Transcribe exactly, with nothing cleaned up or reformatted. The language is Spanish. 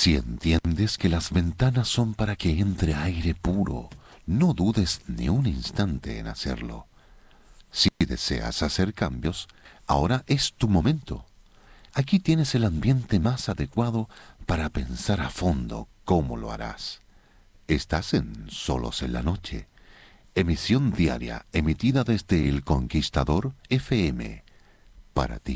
Si entiendes que las ventanas son para que entre aire puro, no dudes ni un instante en hacerlo. Si deseas hacer cambios, ahora es tu momento. Aquí tienes el ambiente más adecuado para pensar a fondo cómo lo harás. Estás en Solos en la Noche, emisión diaria emitida desde El Conquistador F M, para ti.